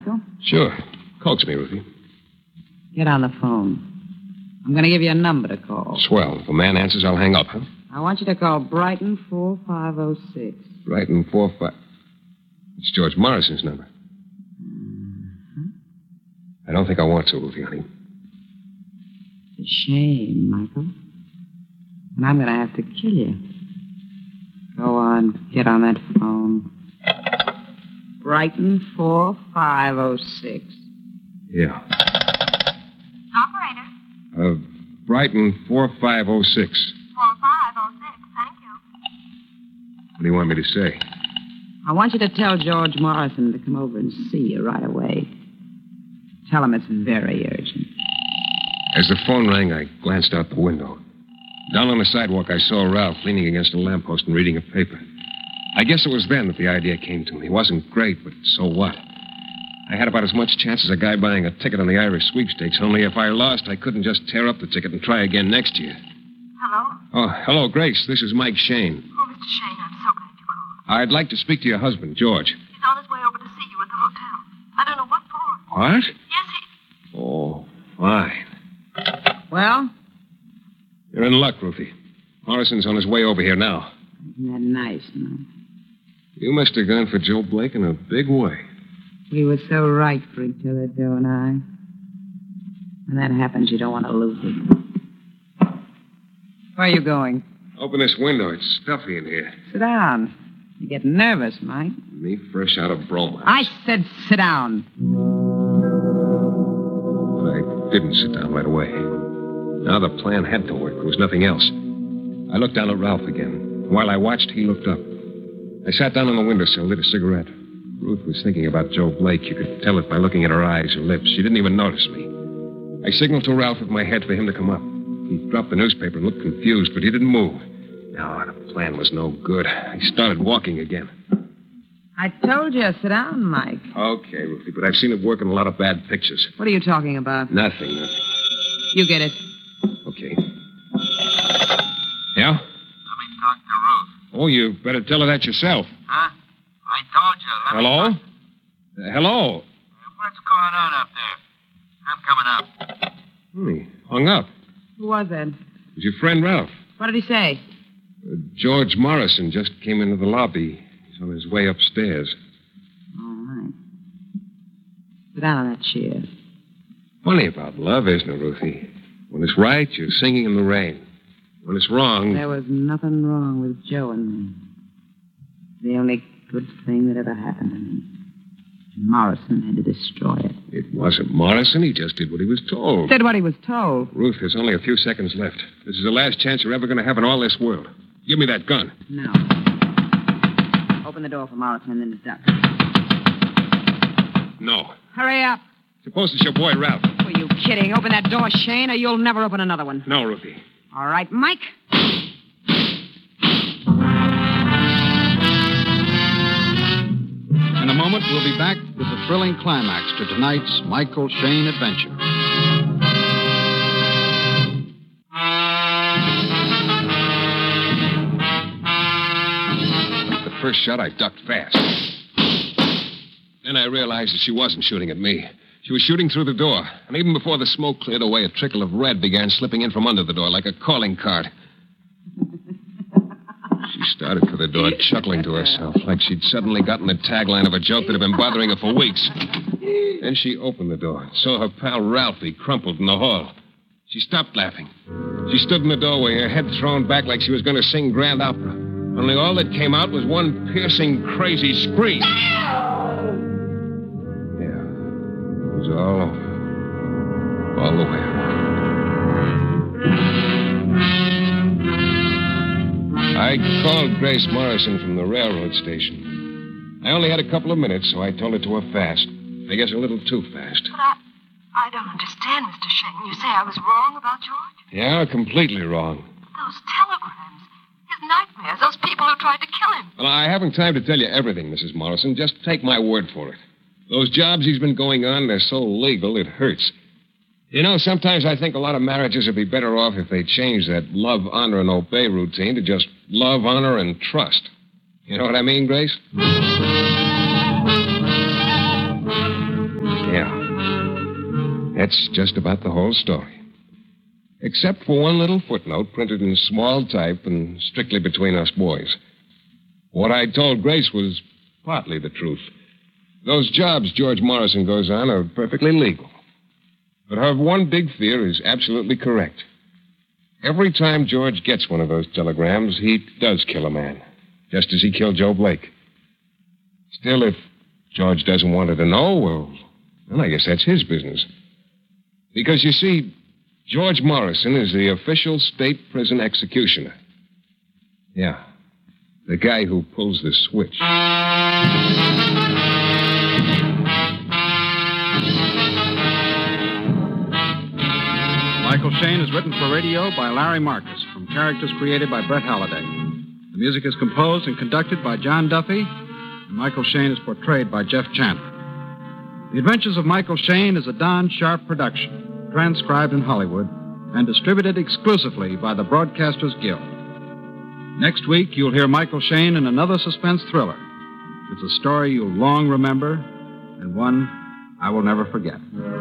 Sure. Coax me, Ruthie. Get on the phone. I'm going to give you a number to call. Swell. If a man answers, I'll hang up, huh? I want you to call Brighton 4506. Brighton 45... It's George Morrison's number. Mm-hmm. I don't think I want to, Ruthie, honey. It's a shame, Michael. And I'm going to have to kill you. Go on. Get on that phone. Brighton 4506. Yeah. Operator. Brighton 4506. 4506, thank you. What do you want me to say? I want you to tell George Morrison to come over and see you right away. Tell him it's very urgent. As the phone rang, I glanced out the window. Down on the sidewalk, I saw Ralph leaning against a lamppost and reading a paper. I guess it was then that the idea came to me. It wasn't great, but so what? I had about as much chance as a guy buying a ticket on the Irish sweepstakes, only if I lost, I couldn't just tear up the ticket and try again next year. Hello? Oh, hello, Grace. This is Mike Shane. Oh, Mr. Shane, I'm so glad you called. I'd like to speak to your husband, George. He's on his way over to see you at the hotel. I don't know what for. What? Yes, he... Oh, fine. Well? You're in luck, Ruthie. Morrison's on his way over here now. Isn't that nice, no? You must have gone for Joe Blake in a big way. We were so right for each other, Joe and I. When that happens, you don't want to lose it. Where are you going? Open this window. It's stuffy in here. Sit down. You're getting nervous, Mike. Me fresh out of bromance. I said sit down. But I didn't sit down right away. Now the plan had to work. There was nothing else. I looked down at Ralph again. While I watched, he looked up. I sat down on the windowsill, lit a cigarette. Ruth was thinking about Joe Blake. You could tell it by looking at her eyes, her lips. She didn't even notice me. I signaled to Ralph with my head for him to come up. He dropped the newspaper and looked confused, but he didn't move. No, the plan was no good. I started walking again. I told you, sit down, Mike. Okay, Ruthie, but I've seen it work in a lot of bad pictures. What are you talking about? Nothing. You get it. Okay. Yeah? Let me talk to Ruth. Oh, you better tell her that yourself. Huh? I told you. Hello? Hello? What's going on up there? I'm coming up. He hung up. Who was that? It was your friend Ralph. What did he say? George Morrison just came into the lobby. He's on his way upstairs. All right. Sit down on that chair. Funny about love, isn't it, Ruthie? When it's right, you're singing in the rain. When it's wrong... There was nothing wrong with Joe and me. The only good thing that ever happened to me. Morrison had to destroy it. It wasn't Morrison. He just did what he was told. Did what he was told. Ruth, there's only a few seconds left. This is the last chance you're ever going to have in all this world. Give me that gun. No. Open the door for Morrison and then duck. No. Hurry up. Suppose it's your boy, Ralph. Were you kidding? Open that door, Shane, or you'll never open another one. No, Ruthie. All right, Mike. In a moment, we'll be back with the thrilling climax to tonight's Michael Shane adventure. The first shot, I ducked fast. Then I realized that she wasn't shooting at me. She was shooting through the door. And even before the smoke cleared away, a trickle of red began slipping in from under the door like a calling card. She started for the door, chuckling to herself, like she'd suddenly gotten the tagline of a joke that had been bothering her for weeks. Then she opened the door, saw her pal Ralphie crumpled in the hall. She stopped laughing. She stood in the doorway, her head thrown back like she was going to sing grand opera. Only all that came out was one piercing, crazy scream. Yeah, it was all over. All the way around. I called Grace Morrison from the railroad station. I only had a couple of minutes, so I told it to her fast. I guess a little too fast. But I don't understand, Mr. Shane. You say I was wrong about George? Yeah, completely wrong. Those telegrams, his nightmares, those people who tried to kill him. Well, I haven't time to tell you everything, Mrs. Morrison. Just take my word for it. Those jobs he's been going on, they're so legal, it hurts. You know, sometimes I think a lot of marriages would be better off if they changed that love, honor, and obey routine to just love, honor, and trust. You know what I mean, Grace? that's just about the whole story. Except for one little footnote printed in small type and strictly between us boys. What I told Grace was partly the truth. Those jobs George Morrison goes on are perfectly legal. But her one big fear is absolutely correct. Every time George gets one of those telegrams, he does kill a man, just as he killed Joe Blake. Still, if George doesn't want her to know, well, then I guess that's his business. Because, you see, George Morrison is the official state prison executioner. Yeah, the guy who pulls the switch. Michael Shayne is written for radio by Larry Marcus from characters created by Brett Halliday. The music is composed and conducted by John Duffy, and Michael Shayne is portrayed by Jeff Chandler. The Adventures of Michael Shayne is a Don Sharp production, transcribed in Hollywood and distributed exclusively by the Broadcasters Guild. Next week, you'll hear Michael Shayne in another suspense thriller. It's a story you'll long remember and one I will never forget.